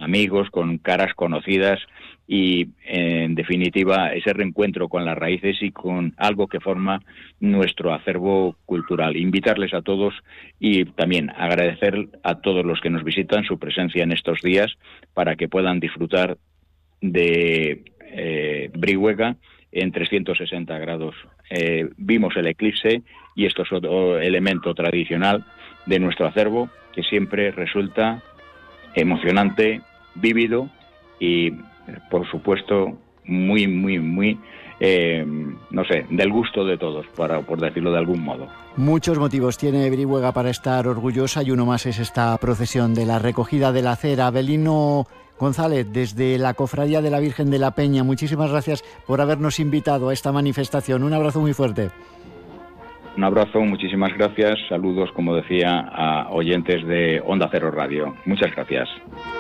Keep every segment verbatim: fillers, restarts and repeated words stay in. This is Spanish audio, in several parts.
amigos, con caras conocidas y, en definitiva, ese reencuentro con las raíces y con algo que forma nuestro acervo cultural. Invitarles a todos y también agradecer a todos los que nos visitan su presencia en estos días para que puedan disfrutar de eh, Brihuega en trescientos sesenta grados. Eh, vimos el eclipse y esto es otro elemento tradicional de nuestro acervo que siempre resulta emocionante, vívido y, por supuesto, muy, muy, muy, eh, no sé, del gusto de todos, para, por decirlo de algún modo. Muchos motivos tiene Brihuega para estar orgullosa y uno más es esta procesión de la recogida de la cera. Abelino González, desde la Cofradía de la Virgen de la Peña, muchísimas gracias por habernos invitado a esta manifestación. Un abrazo muy fuerte. Un abrazo, muchísimas gracias. Saludos, como decía, a oyentes de Onda Cero Radio. Muchas gracias.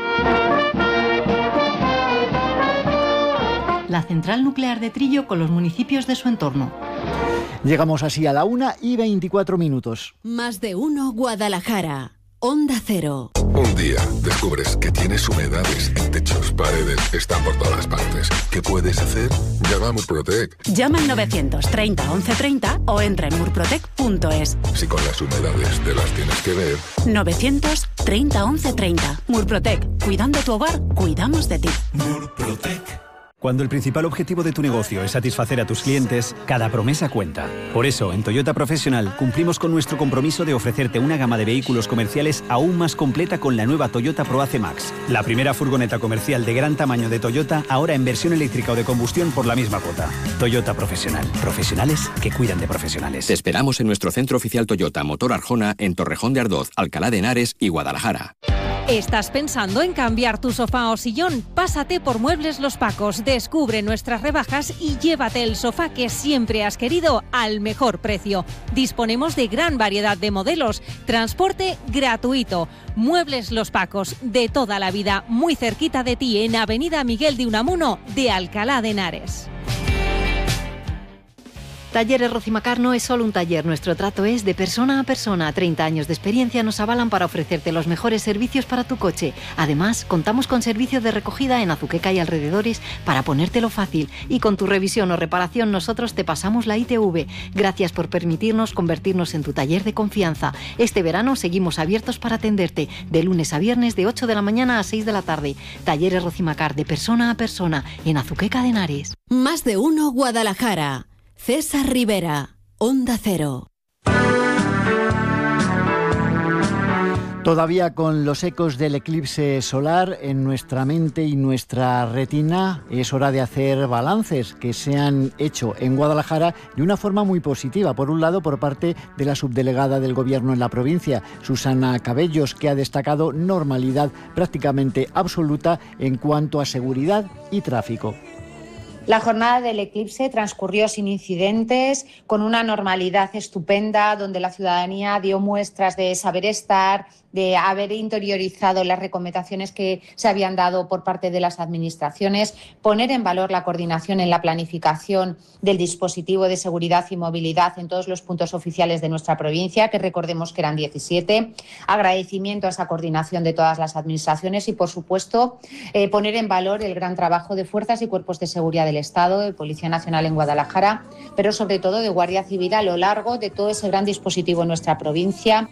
La central nuclear de Trillo con los municipios de su entorno. Llegamos así a la una y veinticuatro minutos. Más de uno Guadalajara. Onda Cero. Un día descubres que tienes humedades en techos, paredes, están por todas partes. ¿Qué puedes hacer? Llama a Murprotec. Llama al novecientos treinta once treinta o entra en murprotec punto es. Si con las humedades te las tienes que ver. novecientos treinta once treinta. Murprotec. Cuidando tu hogar, cuidamos de ti. Murprotec. Cuando el principal objetivo de tu negocio es satisfacer a tus clientes, cada promesa cuenta. Por eso, en Toyota Professional cumplimos con nuestro compromiso de ofrecerte una gama de vehículos comerciales aún más completa con la nueva Toyota ProAce Max, la primera furgoneta comercial de gran tamaño de Toyota, ahora en versión eléctrica o de combustión por la misma cuota. Toyota Professional. Profesionales que cuidan de profesionales. Te esperamos en nuestro centro oficial Toyota Motor Arjona en Torrejón de Ardoz, Alcalá de Henares y Guadalajara. ¿Estás pensando en cambiar tu sofá o sillón? Pásate por Muebles Los Pacos, descubre nuestras rebajas y llévate el sofá que siempre has querido al mejor precio. Disponemos de gran variedad de modelos, transporte gratuito. Muebles Los Pacos, de toda la vida, muy cerquita de ti en Avenida Miguel de Unamuno de Alcalá de Henares. Talleres Rocimacar no es solo un taller, nuestro trato es de persona a persona. treinta años de experiencia nos avalan para ofrecerte los mejores servicios para tu coche. Además, contamos con servicio de recogida en Azuqueca y alrededores para ponértelo fácil. Y con tu revisión o reparación nosotros te pasamos la I T V. Gracias por permitirnos convertirnos en tu taller de confianza. Este verano seguimos abiertos para atenderte, de lunes a viernes de ocho de la mañana a seis de la tarde. Talleres Rocimacar, de persona a persona, en Azuqueca de Henares. Más de uno Guadalajara. César Rivera, Onda Cero. Todavía con los ecos del eclipse solar en nuestra mente y nuestra retina, es hora de hacer balances que se han hecho en Guadalajara de una forma muy positiva. Por un lado, por parte de la subdelegada del Gobierno en la provincia, Susana Cabellos, que ha destacado normalidad prácticamente absoluta en cuanto a seguridad y tráfico. La jornada del eclipse transcurrió sin incidentes, con una normalidad estupenda, donde la ciudadanía dio muestras de saber estar, de haber interiorizado las recomendaciones que se habían dado por parte de las administraciones, poner en valor la coordinación en la planificación del dispositivo de seguridad y movilidad en todos los puntos oficiales de nuestra provincia, que recordemos que eran diecisiete, agradecimiento a esa coordinación de todas las administraciones y, por supuesto, eh, poner en valor el gran trabajo de fuerzas y cuerpos de seguridad del Estado, de Policía Nacional en Guadalajara, pero sobre todo de Guardia Civil a lo largo de todo ese gran dispositivo en nuestra provincia.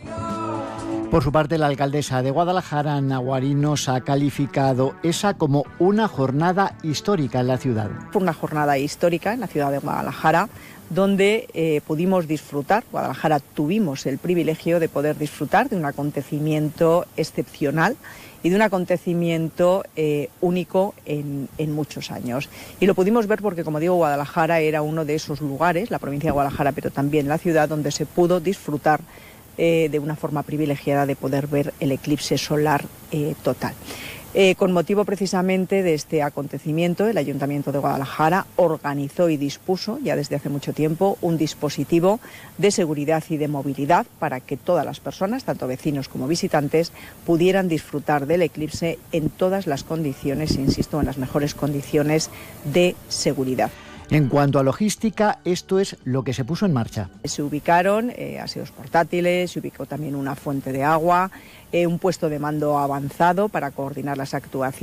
Por su parte, la alcaldesa de Guadalajara, Ana Guarinos, ha calificado esa como una jornada histórica en la ciudad. Fue una jornada histórica en la ciudad de Guadalajara, donde eh, pudimos disfrutar, Guadalajara tuvimos el privilegio de poder disfrutar de un acontecimiento excepcional y de un acontecimiento eh, único en, en muchos años. Y lo pudimos ver porque, como digo, Guadalajara era uno de esos lugares, la provincia de Guadalajara, pero también la ciudad, donde se pudo disfrutar eh, de una forma privilegiada de poder ver el eclipse solar eh, total. Eh, con motivo precisamente de este acontecimiento, el Ayuntamiento de Guadalajara organizó y dispuso ya desde hace mucho tiempo un dispositivo de seguridad y de movilidad para que todas las personas, tanto vecinos como visitantes, pudieran disfrutar del eclipse en todas las condiciones, insisto, en las mejores condiciones de seguridad. En cuanto a logística, esto es lo que se puso en marcha. Se ubicaron eh, aseos portátiles, se ubicó también una fuente de agua, eh, un puesto de mando avanzado para coordinar las actuaciones.